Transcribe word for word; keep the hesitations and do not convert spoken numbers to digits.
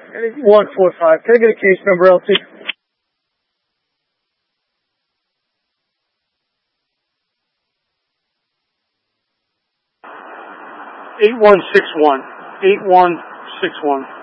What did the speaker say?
one four five. Can I get a case number, L T? eight one six one. eight one six one.